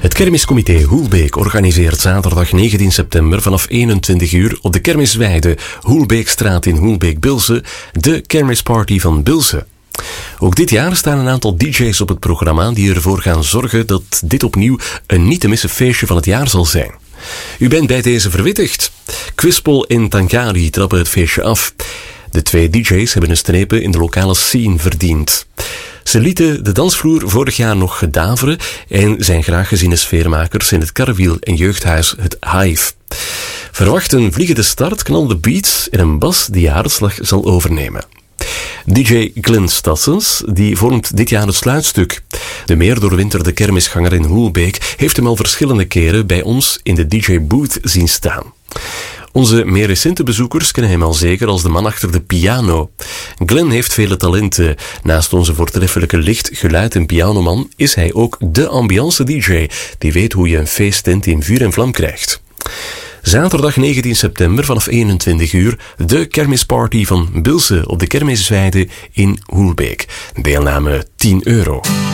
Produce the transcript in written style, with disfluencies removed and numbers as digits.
Het Kermiscomité Hoelbeek organiseert zaterdag 19 september vanaf 21 uur op de Kermisweide Hoelbeekstraat in Hoelbeek-Bilse de Kermisparty van Bilse. Ook dit jaar staan een aantal DJ's op het programma die ervoor gaan zorgen dat dit opnieuw een niet te missen feestje van het jaar zal zijn. U bent bij deze verwittigd. Quispel en Tankari trappen het feestje af. De twee DJ's hebben een strepen in de lokale scene verdiend. Ze lieten de dansvloer vorig jaar nog daveren en zijn graag geziene sfeermakers in het Karrewiel en jeugdhuis Het Hive. Verwacht een vliegende start, knallende beats en een bas die jaarslag zal overnemen. DJ Glenn Stassens, die vormt dit jaar het sluitstuk. De meer doorwinterde kermisganger in Hoelbeek heeft hem al verschillende keren bij ons in de DJ-booth zien staan. Onze meer recente bezoekers kennen hem al zeker als de man achter de piano. Glenn heeft vele talenten. Naast onze voortreffelijke licht, geluid en pianoman is hij ook de ambiance-dj die weet hoe je een feesttent in vuur en vlam krijgt. Zaterdag 19 september vanaf 21 uur de kermisparty van Bilse op de Kermisweide in Hoelbeek. Deelname €10.